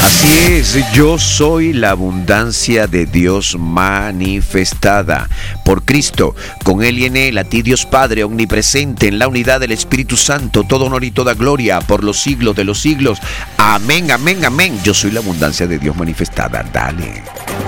Así es, yo soy la abundancia de Dios manifestada por Cristo. Con Él y en Él, a ti Dios Padre omnipresente, en la unidad del Espíritu Santo, todo honor y toda gloria por los siglos de los siglos. Amén, amén, amén. Yo soy la abundancia de Dios manifestada. Dale.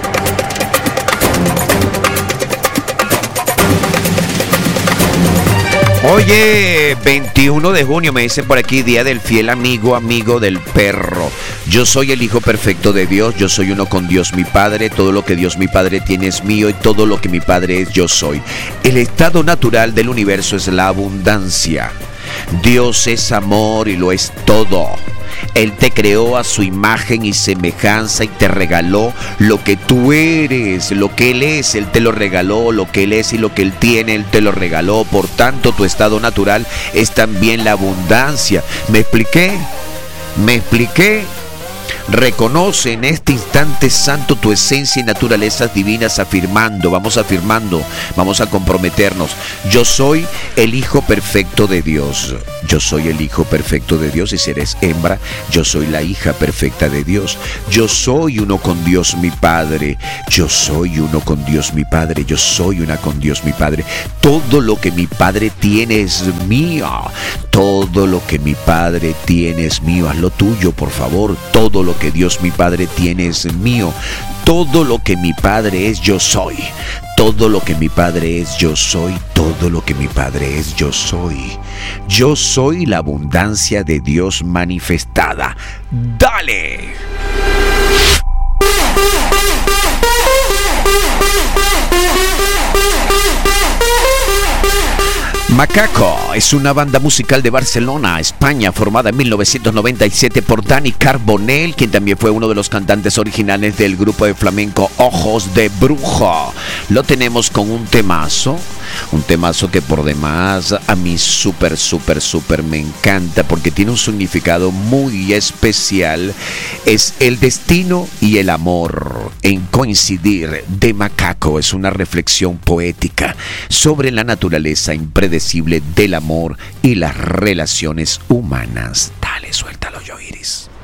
Oye, 21 de junio me dicen por aquí, día del fiel amigo, amigo del perro. Yo soy el hijo perfecto de Dios, yo soy uno con Dios mi Padre, todo lo que Dios mi Padre tiene es mío y todo lo que mi Padre es yo soy. El estado natural del universo es la abundancia. Dios es amor y lo es todo. Él te creó a su imagen y semejanza y te regaló lo que tú eres, lo que Él es, Él te lo regaló, lo que Él es y lo que Él tiene, Él te lo regaló. Por tanto, tu estado natural es también la abundancia. ¿Me expliqué? ¿Me expliqué? Reconoce en este instante santo tu esencia y naturalezas divinas afirmando, vamos a comprometernos. Yo soy el hijo perfecto de Dios. Yo soy el hijo perfecto de Dios y si eres hembra, yo soy la hija perfecta de Dios. Yo soy uno con Dios mi Padre. Yo soy uno con Dios mi Padre. Yo soy una con Dios mi Padre. Todo lo que mi Padre tiene es mío. Todo lo que mi Padre tiene es mío. Haz lo tuyo, por favor. Todo lo que Dios mi Padre tiene es mío. Todo lo que mi Padre es, yo soy. Todo lo que mi Padre es, yo soy. Todo lo que mi Padre es, yo soy. Yo soy la abundancia de Dios manifestada. ¡Dale! Macaco es una banda musical de Barcelona, España, formada en 1997 por Dani Carbonell, quien también fue uno de los cantantes originales del grupo de flamenco Ojos de Brujo. Lo tenemos con un temazo que por demás a mí súper me encanta porque tiene un significado muy especial. Es el destino y el amor en coincidir de Macaco. Es una reflexión poética sobre la naturaleza impredecible del amor y las relaciones humanas. Dale, suéltalo, Yoiris.